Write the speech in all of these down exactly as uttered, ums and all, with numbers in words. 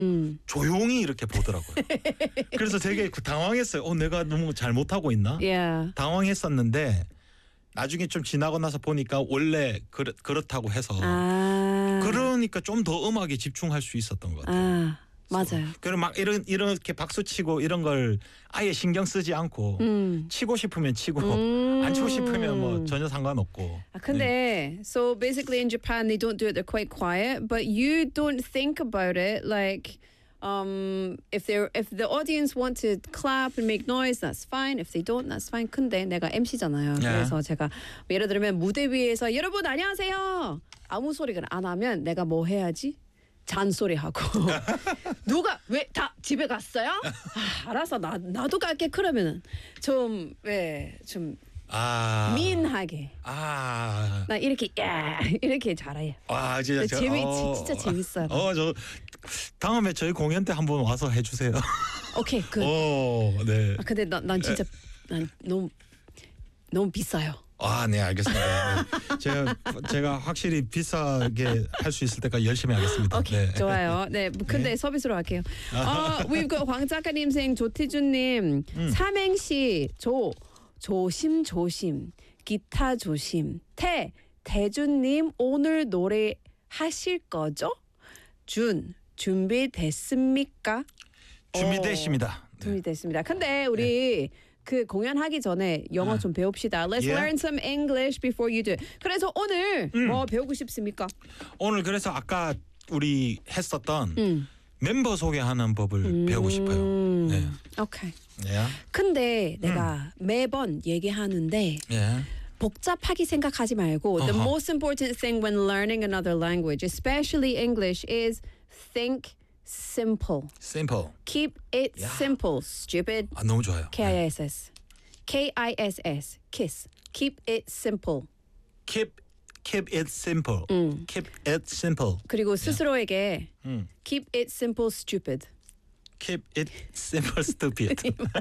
음. 조용히 이렇게 보더라고요. 그래서 되게 당황했어요. 어, 내가 너무 잘 못하고 있나? Yeah. 당황했었는데 나중에 좀 지나고 나서 보니까 원래 그렇, 그렇다고 해서 아. 그러니까 좀 더 음악에 집중할 수 있었던 것 같아요. 아, 맞아요. 그럼 막 이런 이렇게 박수 치고 이런 걸 아예 신경 쓰지 않고 음. 치고 싶으면 치고 음. 안 치고 싶으면 뭐 전혀 상관없고. 아, 근데 so basically in Japan they don't do it. They're quite quiet, but you don't think about it like um if they if the audience want to clap and make noise, that's fine. If they don't, that's fine. 근데 내가 엠시잖아요. 네. 그래서 제가 예를 들면 무대 위에서 여러분 안녕하세요. 아무 소리가 안 하면 내가 뭐 해야지? 잔소리하고 누가 왜 다 집에 갔어요? 아, 알아서 나 나도 갈게. 그러면은 좀왜좀 아. 미인하게 아. 나 이렇게 야 이렇게 잘해. 와 진짜 저, 재미 어, 진짜 재밌어요. 어 저 다음에 저희 공연 때 한번 와서 해주세요. 오케이 그. 오, 네. 아 근데 나, 난 진짜 난 너무 너무 비싸요. 아, 네, 알겠습니다. 네. 제가 제가 확실히 비싸게 할 수 있을 때까지 열심히 하겠습니다. 오케이 네. 좋아요. 네 근데 네. 서비스로 할게요. 어, we've got 황 작가님 생 조태준님 음. 삼행시 조 조심 조심 기타 조심 태 태준님 오늘 노래 하실 거죠? 준 준비됐습니까? 준비됐습니다. 네. 준비됐습니다. 근데 우리 그 공연하기 전에 영어 아. 좀 배웁시다. Let's Yeah. learn some English before you do. 그래서 오늘 음. 뭐 배우고 싶습니까? 오늘 그래서 아까 우리 했었던 음. 멤버 소개하는 법을 배우고 싶어요. 네. 오케이. 예. 근데 음. 내가 매번 얘기하는데 예. 복잡하게 생각하지 말고 the 어허. most important thing when learning another language, especially English, is think simple. Simple. Keep it 야. simple. Stupid. 아, 너무 좋아요. K I S S. K I S S. Kiss. Keep it simple. Keep keep it simple. Keep it simple. 그리고 스스로에게 음. keep it simple, stupid. Keep it simple, stupid.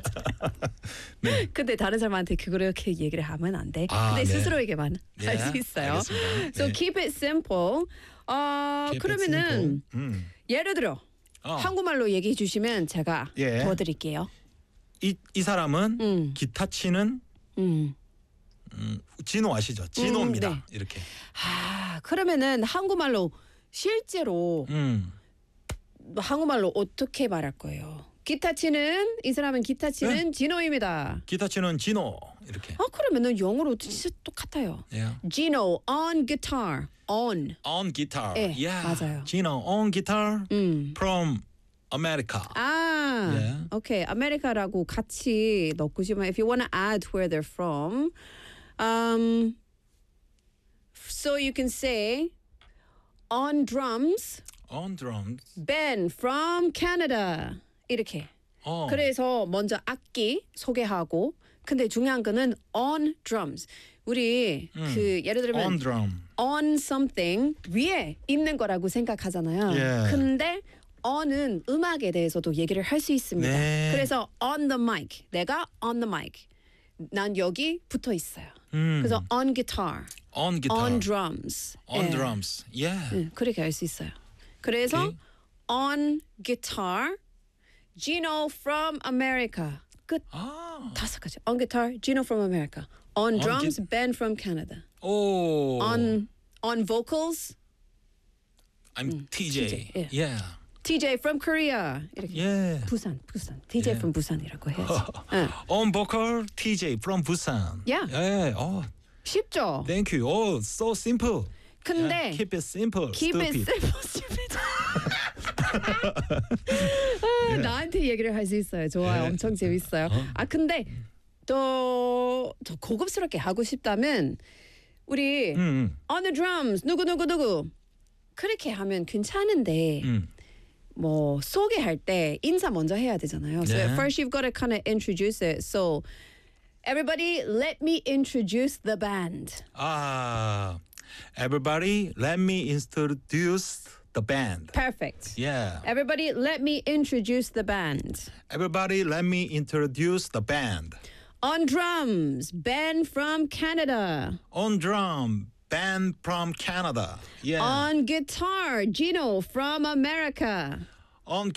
네. 근데 다른 사람한테 그렇게 얘기를 하면 안 돼. 아, 근데 네. 스스로에게만 네, 할 수 있어요. 알겠습니다. So 네. keep it simple. 어 Keep it 그러면은 simple. 음. 예를 들어 어. 한국말로 얘기해 주시면 제가 예. 도와드릴게요. 이, 이 사람은 음. 기타 치는 음. 음, 진호 아시죠? 진호입니다. 음, 네. 이렇게. 아 그러면은 한국말로 실제로 음. 한국말로 어떻게 말할 거예요? 기타 치는 이 사람은 기타 치는 진호입니다. 기타 치는 진호 이렇게. 아 그러면은 영어로 진짜 똑같아요. Yeah. Gino on guitar. On. On guitar. 예, yeah. 맞아요. Gino on guitar 음. from America. 아, Yeah. 오케이. 아메리카라고 같이 넣고 싶으면 if you want to add where they're from, um, so you can say on drums, On drums. Ben from Canada. 이렇게. 어. 그래서 먼저 악기 소개하고 근데 중요한 거는 on drums. 우리 음. 그 예를 들면 On drum. on something 위에 있는 거라고 생각하잖아요. 예. 근데 on은 음악에 대해서도 얘기를 할 수 있습니다. 네. 그래서 on the mic. 내가 on the mic. 난 여기 붙어 있어요. 음. 그래서 on guitar, on guitar. on drums. On 예. drums. Yeah. 응, 그렇게 할 수 있어요. 그래서 오케이. on guitar, Gino from America. 끝. 아. 다섯 가지. On guitar, Gino from America. On On drums, gui- Ben from Canada. 오. On on vocals, I'm T J. T J, 예. Yeah. T J from Korea. 이렇게. Yeah. 부산, 부산. T J 예. from 부산이라고 해야지. 응. On vocal T J from Busan. Yeah. 예. 어, 쉽죠? thank you. Oh, so simple. 근데 Yeah, keep it simple. keep it stupid. simple, stupid. 아, 나한테 얘기를 할 수 있어요. 좋아요. 예. 엄청 재밌어요. 아 근데 또 더 고급스럽게 하고 싶다면 우리 음, 음. on the drums 누구 누구 누구 그렇게 하면 괜찮은데 음. 뭐 소개할 때 인사 먼저 해야 되잖아요. So 네. at first you've got to kind of introduce it. So everybody, let me introduce the band. Ah, everybody, let me introduce the band. Perfect. Yeah. Everybody, let me introduce the band. Everybody, let me introduce the band. On drums, Ben from Canada. On drum, band from Canada. Yeah. On guitar, Gino from America. On